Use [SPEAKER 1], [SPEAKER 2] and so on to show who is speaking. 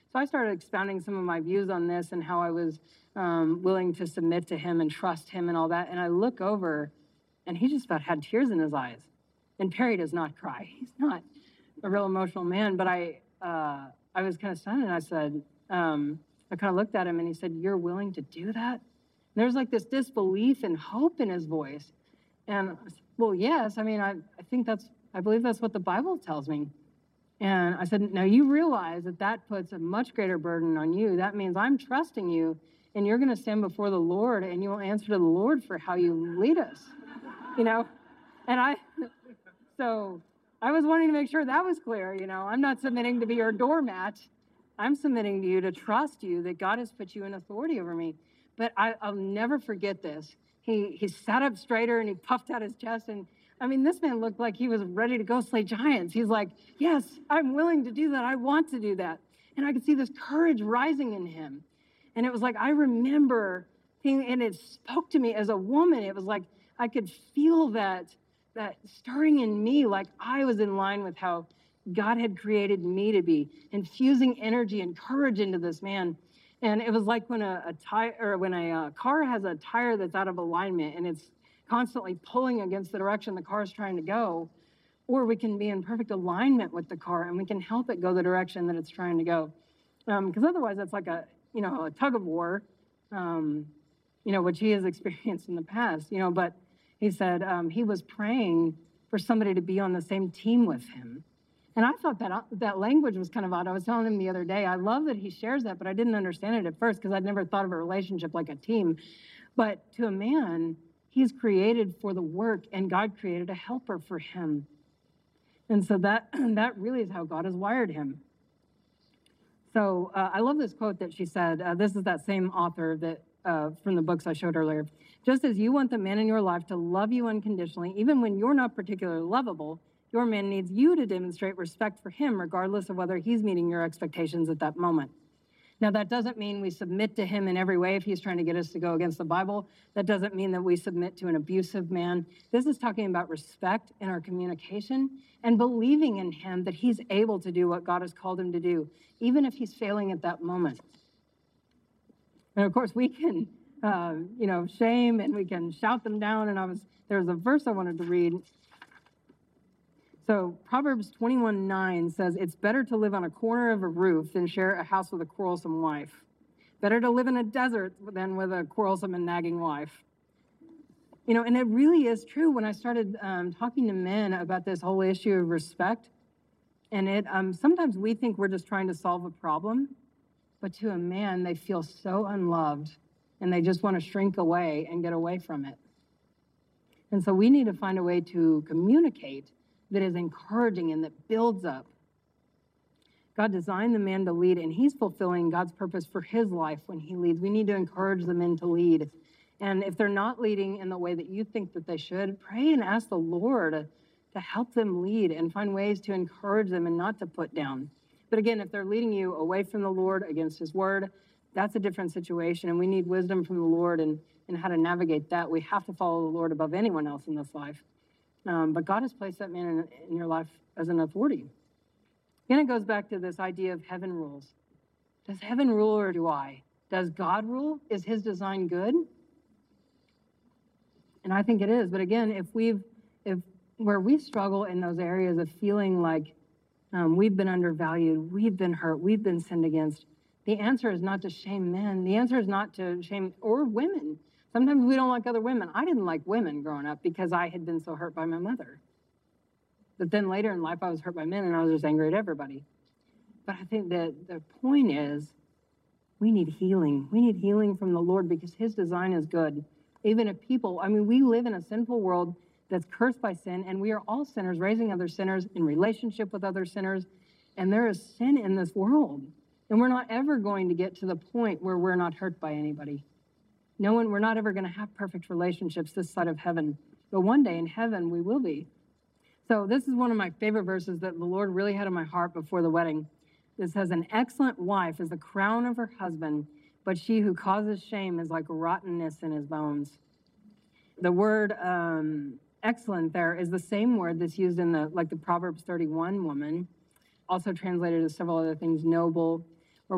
[SPEAKER 1] So I started expounding some of my views on this and how I was willing to submit to him and trust him and all that. And I look over, and he just about had tears in his eyes. And Perry does not cry. He's not a real emotional man. But I was kind of stunned, and I said, I kind of looked at him, and he said, "You're willing to do that?" And there's like this disbelief and hope in his voice. And I said, well, yes. I mean, I believe that's what the Bible tells me. And I said, now you realize that puts a much greater burden on you. That means I'm trusting you, and you're going to stand before the Lord, and you will answer to the Lord for how you lead us, And so I was wanting to make sure that was clear, I'm not submitting to be your doormat. I'm submitting to you to trust you that God has put you in authority over me. But I'll never forget this. He sat up straighter, and he puffed out his chest, and I mean, this man looked like he was ready to go slay giants. He's like, yes, I'm willing to do that. I want to do that. And I could see this courage rising in him. And it was like, I remember, and it spoke to me as a woman. It was like, I could feel that stirring in me, like I was in line with how God had created me to be, infusing energy and courage into this man. And it was like when a car has a tire that's out of alignment, and it's constantly pulling against the direction the car is trying to go, or we can be in perfect alignment with the car, and we can help it go the direction that it's trying to go. Because otherwise, that's like a tug of war, which he has experienced in the past. But he said he was praying for somebody to be on the same team with him. And I thought that language was kind of odd. I was telling him the other day, I love that he shares that, but I didn't understand it at first because I'd never thought of a relationship like a team. But to a man, he's created for the work, and God created a helper for him. And so that really is how God has wired him. So I love this quote that she said. This is that same author that from the books I showed earlier. Just as you want the man in your life to love you unconditionally, even when you're not particularly lovable, your man needs you to demonstrate respect for him, regardless of whether he's meeting your expectations at that moment. Now, that doesn't mean we submit to him in every way if he's trying to get us to go against the Bible. That doesn't mean that we submit to an abusive man. This is talking about respect in our communication and believing in him that he's able to do what God has called him to do, even if he's failing at that moment. And of course, we can, shame, and we can shout them down. And there was a verse I wanted to read. So Proverbs 21:9 says, it's better to live on a corner of a roof than share a house with a quarrelsome wife. Better to live in a desert than with a quarrelsome and nagging wife. And it really is true. When I started talking to men about this whole issue of respect, and sometimes we think we're just trying to solve a problem, but to a man, they feel so unloved, and they just want to shrink away and get away from it. And so we need to find a way to communicate that is encouraging and that builds up. God designed the man to lead, and he's fulfilling God's purpose for his life when he leads. We need to encourage the men to lead. And if they're not leading in the way that you think that they should, pray and ask the Lord to help them lead and find ways to encourage them and not to put down. But again, if they're leading you away from the Lord against his word, that's a different situation, and we need wisdom from the Lord and how to navigate that. We have to follow the Lord above anyone else in this life. But God has placed that man in your life as an authority. Again, it goes back to this idea of heaven rules. Does heaven rule or do I? Does God rule? Is his design good? And I think it is. But again, if where we struggle in those areas of feeling like we've been undervalued, we've been hurt, we've been sinned against, the answer is not to shame men. The answer is not to shame or women. Sometimes we don't like other women. I didn't like women growing up because I had been so hurt by my mother. But then later in life, I was hurt by men, and I was just angry at everybody. But I think that the point is we need healing. We need healing from the Lord because his design is good. Even if we live in a sinful world that's cursed by sin, and we are all sinners, raising other sinners in relationship with other sinners, and there is sin in this world. And we're not ever going to get to the point where we're not hurt by anybody. We're not ever going to have perfect relationships this side of heaven. But one day in heaven, we will be. So this is one of my favorite verses that the Lord really had in my heart before the wedding. It says, an excellent wife is the crown of her husband, but she who causes shame is like rottenness in his bones. The word excellent there is the same word that's used in the Proverbs 31 woman, also translated as several other things, noble,